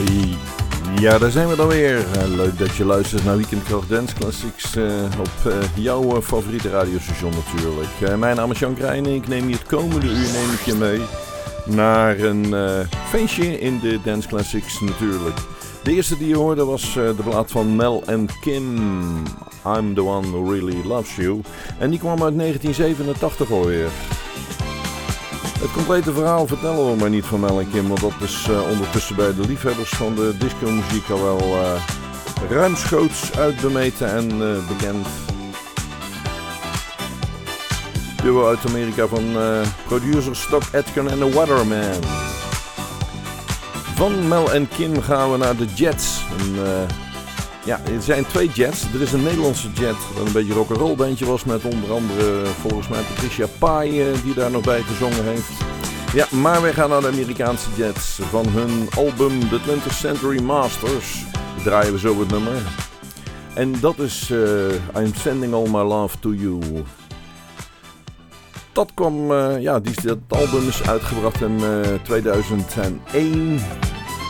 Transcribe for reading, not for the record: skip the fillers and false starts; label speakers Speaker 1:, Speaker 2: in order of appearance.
Speaker 1: Ja, daar zijn we dan weer. Leuk dat je luistert naar Weekendkracht Dance Classics op jouw favoriete radiostation natuurlijk. Mijn naam is Jan Krijn en ik neem je het komende uur mee naar een feestje in de Dance Classics natuurlijk. De eerste die je hoorde was de plaat van Mel en Kim, I'm the One Who Really Loves You. En die kwam uit 1987 alweer. Het complete verhaal vertellen we maar niet van Mel en Kim, want dat is ondertussen bij de liefhebbers van de discomuziek al wel ruimschoots uitbemeten en bekend. Duo uit Amerika van producers Stock Aitken en The Waterman. Van Mel en Kim gaan we naar de Jets. Er zijn twee Jets. Er is een Nederlandse Jet dat een beetje rock'n'roll bandje was met onder andere volgens mij Patricia Pai die daar nog bij gezongen heeft. Ja, maar wij gaan naar de Amerikaanse Jets. Van hun album The 20th Century Masters draaien we zo het nummer. En dat is I'm Sending All My Love To You. Dat album is uitgebracht in 2001.